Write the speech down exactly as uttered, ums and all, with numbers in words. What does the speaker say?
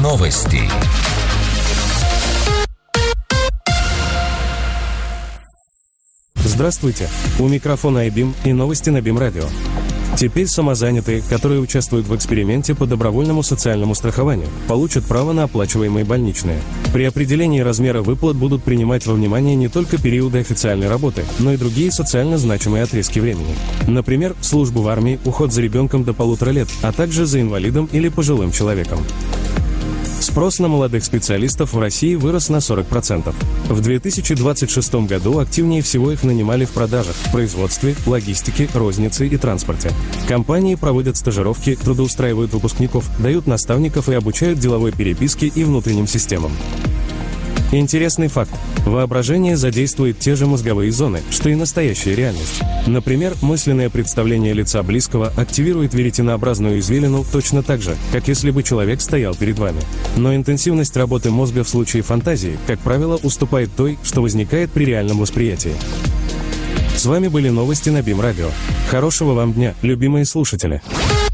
Новости. Здравствуйте, у микрофона iBeam и новости на BeamRadio радио. Теперь самозанятые, которые участвуют в эксперименте по добровольному социальному страхованию, получат право на оплачиваемые больничные. При определении размера выплат будут принимать во внимание не только периоды официальной работы, но и другие социально значимые отрезки времени. Например, службу в армии, уход за ребенком до полутора лет, а также за инвалидом или пожилым человеком. Спрос на молодых специалистов в России вырос на сорок процентов. В две тысячи двадцать шестом году активнее всего их нанимали в продажах, производстве, логистике, рознице и транспорте. Компании проводят стажировки, трудоустраивают выпускников, дают наставников и обучают деловой переписке и внутренним системам. Интересный факт. Воображение задействует те же мозговые зоны, что и настоящая реальность. Например, мысленное представление лица близкого активирует веретенообразную извилину точно так же, как если бы человек стоял перед вами. Но интенсивность работы мозга в случае фантазии, как правило, уступает той, что возникает при реальном восприятии. С вами были новости на BeamRadio. Хорошего вам дня, любимые слушатели!